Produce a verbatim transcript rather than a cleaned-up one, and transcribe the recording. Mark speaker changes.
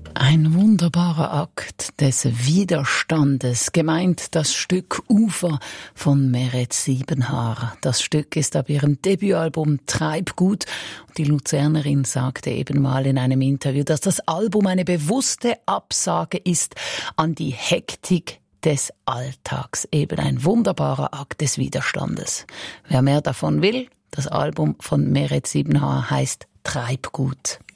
Speaker 1: Ein wunderbarer Akt des Widerstandes, gemeint das Stück Ufer von Meret Siebenhaar. Das Stück ist ab ihrem Debütalbum Treibgut. Und die Luzernerin sagte eben mal in einem Interview, dass das Album eine bewusste Absage ist an die Hektik des Alltags. Eben ein wunderbarer Akt des Widerstandes. Wer mehr davon will, das Album von Meret Siebenhaar heißt Treibgut.